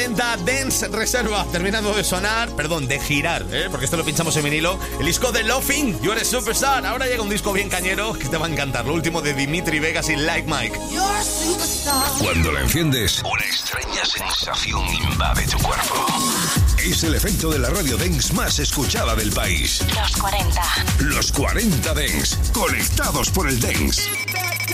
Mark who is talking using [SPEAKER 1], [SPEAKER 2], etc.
[SPEAKER 1] Dance Reserva, terminando de sonar, perdón, de girar, porque esto lo pinchamos en vinilo. El disco de Loving, You Are a Superstar. Ahora llega un disco bien cañero que te va a encantar. Lo último de Dimitri Vegas y Like Mike.
[SPEAKER 2] Cuando la enciendes, una extraña sensación invade tu cuerpo. Es el efecto de la radio dance más escuchada del país.
[SPEAKER 3] Los 40.
[SPEAKER 2] Los 40 Dance, conectados por el dance.